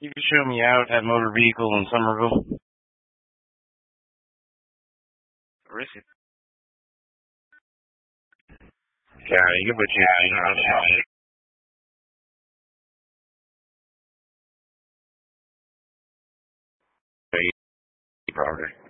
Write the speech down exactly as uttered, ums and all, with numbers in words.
You can show me out at Motor Vehicle in Somerville. Risk it. Yeah, you can put you out. Property.